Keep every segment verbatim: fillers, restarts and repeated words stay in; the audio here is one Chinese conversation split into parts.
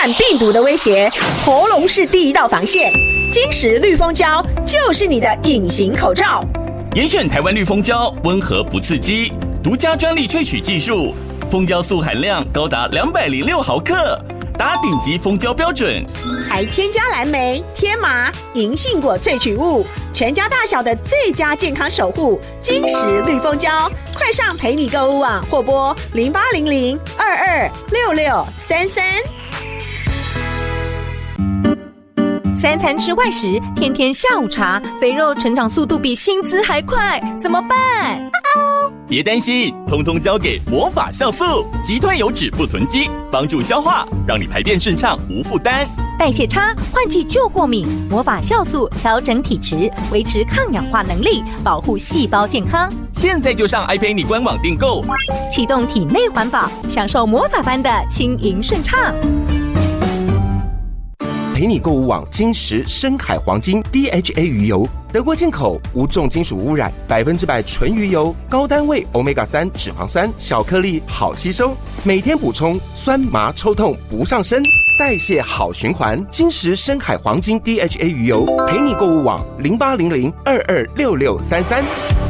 战病毒的威胁，喉咙是第一道防线。金石绿蜂胶就是你的隐形口罩。 严选台湾绿蜂胶，温和不刺激，独家专利萃取技术，蜂胶素含量高达两百零六毫克，达顶级蜂胶标准， 还添加蓝莓、天麻、银杏果萃取物，全家大小的最佳健康守护。金石绿蜂胶，快上陪你购物网或拨零八零零二二六六三三。 三餐吃外食，天天下午茶，肥肉成长速度比薪资还快，怎么办？ 别担心，通通交给魔法酵素，击退油脂不囤积，帮助消化，让你排便顺畅无负担。 代谢差，换季就过敏，魔法酵素调整体质，维持抗氧化能力，保护细胞健康。 现在就上 iPay 官网订购， 启动体内环保，享受魔法般的轻盈顺畅。 陪你购物网金石深海黄金 D H A 鱼油，德国进口，无重金属污染，百分之百纯鱼油，高单位 欧米伽三 脂肪酸，小颗粒好吸收，每天补充，酸麻抽痛不上身，代谢好循环。金石深海黄金 D H A 鱼油，陪你购物网零八零零二二六六三三。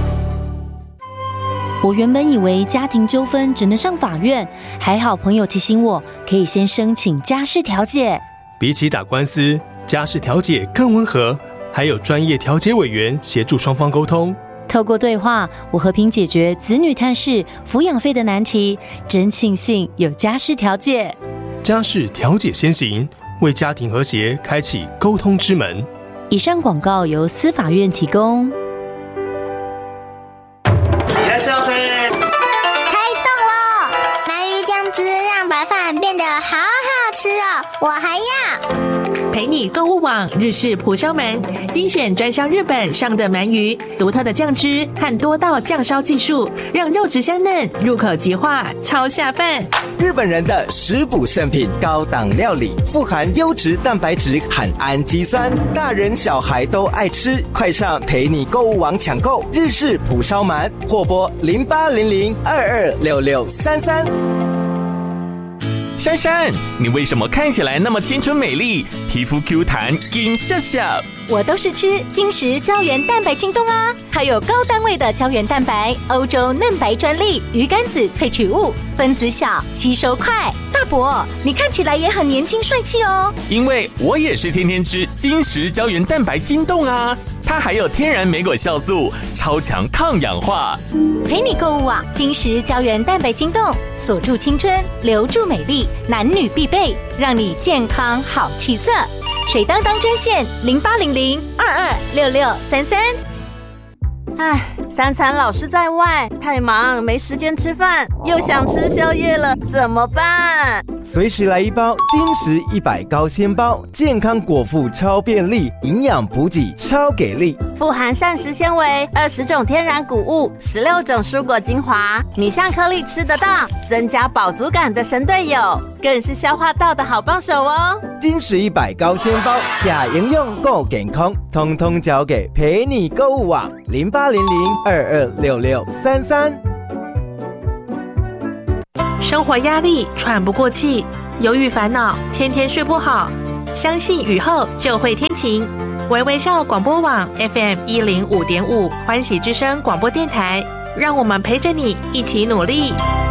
我原本以为家庭纠纷只能上法院，还好朋友提醒我，可以先申请家事调解。 比起打官司，家事调解更温和，还有专业调解委员协助双方沟通。 透过对话，我和平解决子女探视、抚养费的难题，真庆幸有家事调解。 家事调解先行，为家庭和谐开启沟通之门。 以上广告由司法院提供。 开动了！鳗鱼酱汁让白饭变得好好吃哦，我还要。 陪你购物网日式蒲烧鳗，精选专销日本上的鳗鱼，独特的酱汁和多道酱烧技术，让肉质香嫩，入口即化，超下饭。 日本人的食补圣品，高档料理，富含优质蛋白质和氨基酸，大人小孩都爱吃。快上陪你购物网抢购日式蒲烧鳗，或拨零八零零二二六六三三。 珊珊，你为什么看起来那么青春美丽，皮肤 Q 弹，金笑笑？ 我都是吃金石胶原蛋白晶冻啊，还有高单位的胶原蛋白，欧洲嫩白专利，鱼肝子萃取物，分子小，吸收快。大伯，你看起来也很年轻帅气哦。 因为我也是天天吃金石胶原蛋白晶冻啊，它还有天然莓果酵素，超强抗氧化。 陪你购物网金石胶原蛋白晶冻，锁住青春，留住美丽，男女必备，让你健康好气色。水当当专线零八零零二二六六三三。 唉，三餐老是在外，太忙没时间吃饭，又想吃宵夜了，怎么办？ 随时来一包金石一百高纤包，健康果腹超便利，营养补给超给力， 富含膳食纤维、二十种天然谷物、十六种蔬果精华，米香颗粒吃得到，增加饱足感的神队友，更是消化道的好帮手哦。 金石一百高纤包，假营养够健康，通通交给陪你购物网零八零零二二六六三三。 生活压力，喘不过气，忧郁烦恼，天天睡不好。相信雨后就会天晴。微微笑广播网 F M 一零五点五，欢喜之声广播电台，让我们陪着你一起努力。